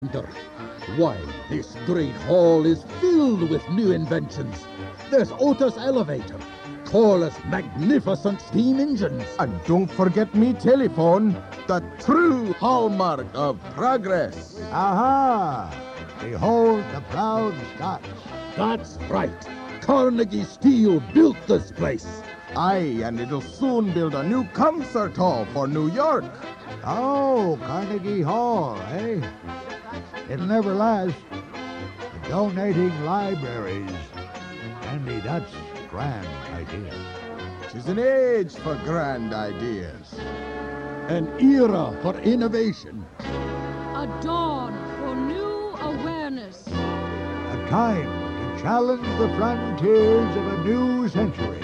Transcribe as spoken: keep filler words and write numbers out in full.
wonders. Why, this great hall is filled with new inventions. There's Otis Elevator, Corliss magnificent steam engines. And don't forget me telephone, the true hallmark of progress. Aha! Behold the proud Scots. That's right. Carnegie Steel built this place. Aye, and it'll soon build a new concert hall for New York. Oh, Carnegie Hall, eh? It'll never last. Donating libraries. Andy, that's a grand idea. 'Tis an age for grand ideas. An era for innovation. A dawn for new awareness. A time to challenge the frontiers of a new century.